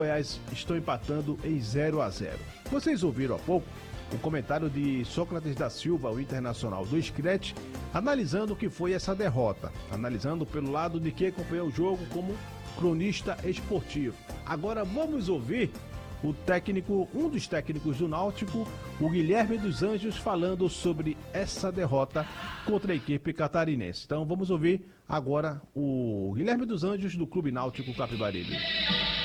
Goiás estão empatando em 0-0. Vocês ouviram há pouco o comentário de Sócrates da Silva, o internacional do Screte, analisando o que foi essa derrota, analisando pelo lado de quem acompanhou o jogo como cronista esportivo. Agora vamos ouvir o técnico, um dos técnicos do Náutico, o Guilherme dos Anjos, falando sobre essa derrota contra a equipe catarinense. Então vamos ouvir agora o Guilherme dos Anjos do Clube Náutico Capibaribe.